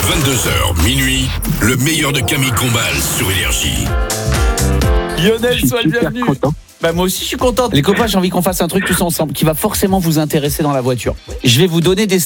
22h, minuit, le meilleur de Camille Combal sur Énergie. Lionel, sois le bienvenu. Content. Bah moi aussi je suis content. Les copains, j'ai envie qu'on fasse un truc tous ensemble qui va forcément vous intéresser dans la voiture. Je vais vous donner des